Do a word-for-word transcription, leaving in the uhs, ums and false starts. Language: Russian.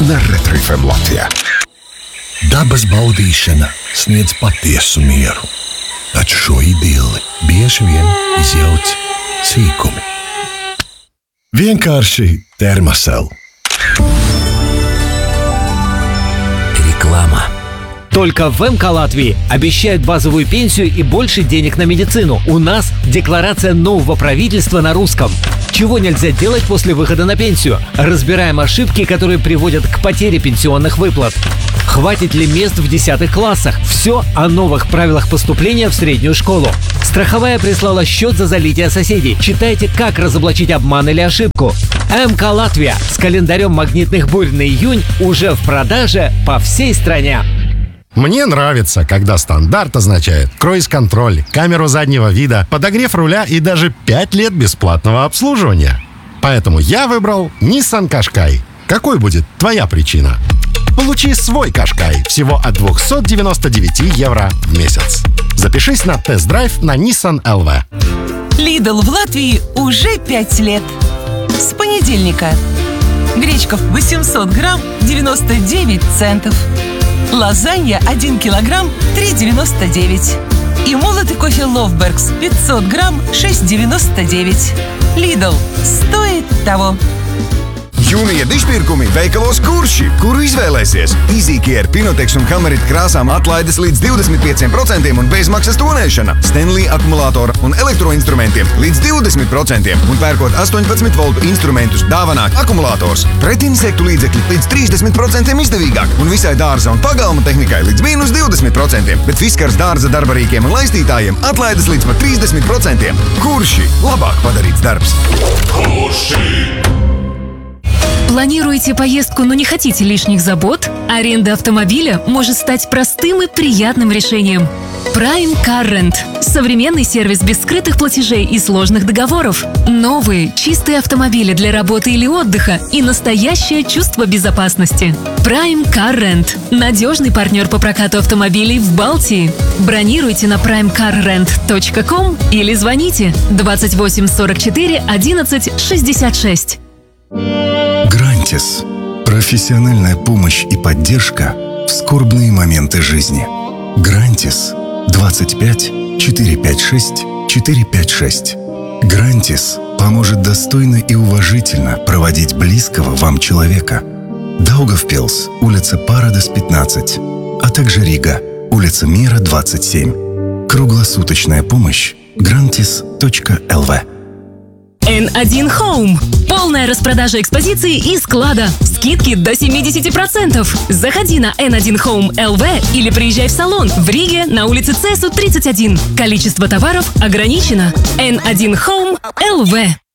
na Retro F M Latvijā. Dabas baudīšana sniedz patiesu mieru, taču šo idilli bieži vien izjauc sīkumi. Vienkārši Termosel. Реклама. Только в эм ка Латвии обещают базовую пенсию и больше денег на медицину. У нас декларация нового правительства на русском. Чего нельзя делать после выхода на пенсию? Разбираем ошибки, которые приводят к потере пенсионных выплат. Хватит ли мест в десятых классах? Все о новых правилах поступления в среднюю школу. Страховая прислала счет за залитие соседей. Читайте, как разоблачить обман или ошибку. эм ка Латвия с календарем магнитных бурь на июнь уже в продаже по всей стране. Мне нравится, когда стандарт означает круиз-контроль, камеру заднего вида, подогрев руля и даже пять лет бесплатного обслуживания. Поэтому я выбрал Nissan Qashqai. Какой будет твоя причина? Получи свой Qashqai всего от двести девяносто девять евро в месяц. Запишись на тест-драйв на Nissan эл ви. Lidl в Латвии уже пять лет. С понедельника. Гречка восемьсот грамм девяносто девять центов. Лазанья один килограмм три девяносто девять. И молотый кофе Lovbergs пятьсот грамм шесть девяносто девять. Lidl стоит того. Jūnija dišpirkumi veikalos Kurši, kuru izvēlēsies. Easycare, Pinotex un Helmerit krāsām atlaides līdz divdesmit pieciem procentiem un bezmaksas tonēšana. Stanley akumulātora un elektroinstrumentiem līdz divdesmit procentiem un pērkot astoņpadsmit voltu instrumentus dāvanā akumulātors. Pret insektu līdzekļi līdz trīsdesmit procentiem izdevīgāk un visai dārza un pagalma tehnikai līdz mīnus divdesmit procentiem, bet Fiskars dārza darbarīkiem un laistītājiem atlaides līdz pat trīsdesmit procentiem. Kurši labāk padarīts darbs. Kurši! Планируете поездку, но не хотите лишних забот? Аренда автомобиля может стать простым и приятным решением. Prime Car Rent – современный сервис без скрытых платежей и сложных договоров. Новые, чистые автомобили для работы или отдыха и настоящее чувство безопасности. Prime Car Rent – надежный партнер по прокату автомобилей в Балтии. Бронируйте на прайм кар рент точка ком или звоните двадцать восемь сорок четыре одиннадцать шестьдесят шесть. Грантис. Профессиональная помощь и поддержка в скорбные моменты жизни. Грантис. двадцать пять четыреста пятьдесят шесть четыреста пятьдесят шесть. Грантис поможет достойно и уважительно проводить близкого вам человека. Даугавпилс, улица Парадес, пятнадцать, а также Рига, улица Мира, двадцать семь. Круглосуточная помощь. грантис точка эл ви. эн один Home. Полная распродажа экспозиции и склада. Скидки до семьдесят процентов. Заходи на эн один хоум эл ви или приезжай в салон в Риге на улице Цесу, тридцать один. Количество товаров ограничено. эн один хоум эл ви.